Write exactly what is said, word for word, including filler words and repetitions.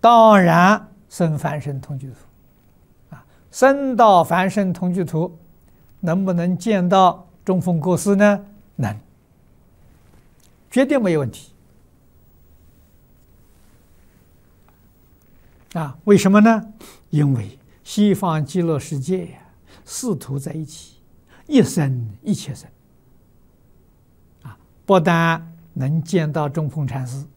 当然生凡圣同居土啊，生到凡圣同居土，能不能见到中峰国师呢？能，绝对没有问题啊！为什么呢？因为西方极乐世界呀，四土在一起，一生一切生啊，不但能见到中峰禅师，